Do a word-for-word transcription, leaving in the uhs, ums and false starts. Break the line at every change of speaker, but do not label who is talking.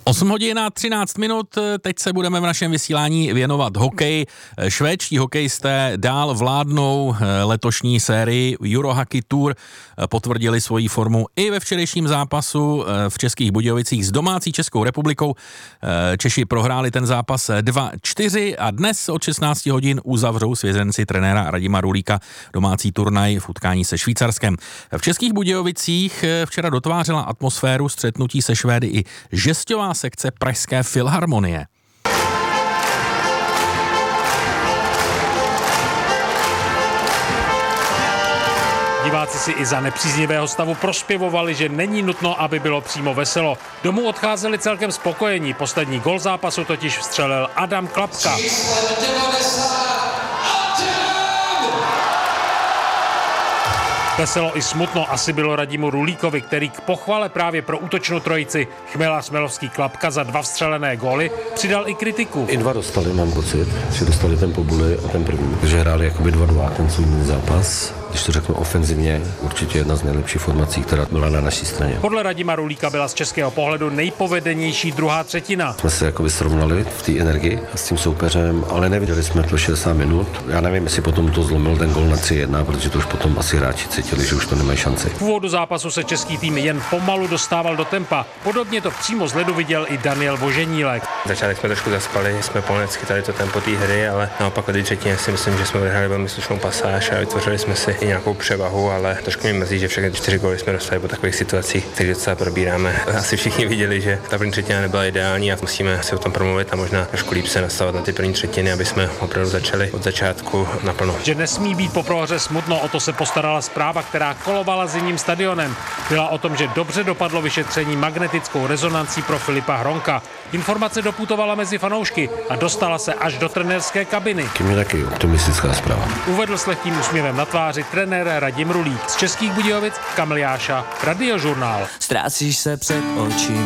osm hodin a třináct minut, teď se budeme v našem vysílání věnovat hokeji. Švédští hokejisté dál vládnou letošní sérii Eurohockey Tour, potvrdili svoji formu i ve včerejším zápasu v Českých Budějovicích s domácí Českou republikou. Češi prohráli ten zápas dva čtyři a dnes od šestnáct hodin uzavřou svěřenci trenéra Radima Rulíka domácí turnaj v utkání se Švýcarskem. V Českých Budějovicích včera dotvářela atmosféru střetnutí se Švédy i žesťová sekce Pražské filharmonie.
Diváci si i za nepříznivého stavu prospěvovali, že není nutno, aby bylo přímo veselo. Domů odcházeli celkem spokojení. Poslední gol zápasu totiž vstřelil Adam Klapka. Veselo i smutno asi bylo Radimu Rulíkovi, který k pochvale právě pro útočnou trojici Chmelař, Smelovský, Klapka za dva vstřelené góly přidal i kritiku.
I dva dostali, mám pocit, že dostali ten Pobuli a ten první. Takže hráli jakoby dva dva ten svůj zápas. Když to řeknu ofenzivně, určitě jedna z nejlepších formací, která byla na naší straně.
Podle Radima Rulíka byla z českého pohledu nejpovedenější druhá třetina.
Jsme se jakoby srovnali v té energii s tím soupeřem, ale neviděli jsme to šedesát minut. Já nevím, jestli potom to zlomil ten gol na tři jedna, protože to už potom asi hráči cítili, že už to nemají šanci.
V úvodu zápasu se český tým jen pomalu dostával do tempa. Podobně to přímo z ledu viděl i Daniel Voženílek.
Začátek jsme trošku zaspali, jsme pomalé chytali to tempo té hry, ale naopak od třetině si myslím, že jsme vyhráli velmi slušnou pasáž a vytvořili jsme si i nějakou převahu, ale trošku mě mrzí, že všechny čtyři góly jsme dostali po takových situacích, takže docela probíráme. Asi všichni viděli, že ta první třetina nebyla ideální a musíme si o tom promluvit a možná trošku líp se nastavovat na ty první třetiny, aby jsme opravdu začali od začátku naplno.
Že nesmí být po prohře smutno, o to se postarala zpráva, která kolovala zimním stadionem. Byla o tom, že dobře dopadlo vyšetření magnetickou rezonancí pro Filipa Hronka. Informace doputovala mezi fanoušky a dostala se až do trenérské kabiny.
Tím je taky optimistická zpráva.
Uvedl s lehkým úsměvem na tváři trenér Radim Rulík. Z Českých Budějovic Kamil Jáša, Radiožurnál.
Ztrácíš se před očím.